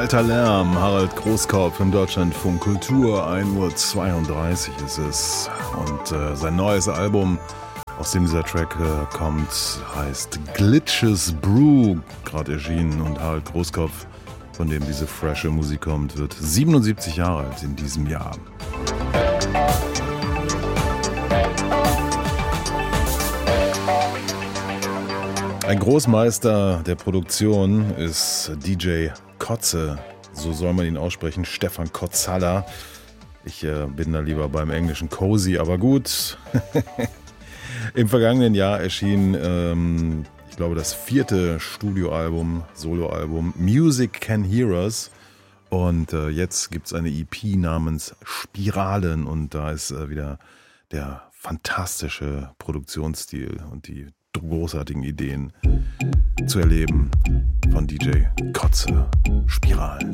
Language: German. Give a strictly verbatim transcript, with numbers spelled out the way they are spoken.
Alter Lärm, Harald Großkopf im Deutschlandfunk Kultur, ein Uhr zweiunddreißig ist es. Und äh, sein neues Album, aus dem dieser Track äh, kommt, heißt Glitches Brew, gerade erschienen. Und Harald Großkopf, von dem diese frische Musik kommt, wird siebenundsiebzig Jahre alt in diesem Jahr. Ein Großmeister der Produktion ist D J Kotze, so soll man ihn aussprechen, Stefan Kotzalla. Ich äh, bin da lieber beim englischen Cozy, aber gut. Im vergangenen Jahr erschien, ähm, ich glaube, das vierte Studioalbum, Soloalbum Music Can Hear Us. Und äh, jetzt gibt es eine E P namens Spiralen und da ist äh, wieder der fantastische Produktionsstil und die großartigen Ideen zu erleben von D J Kotze. Spiralen.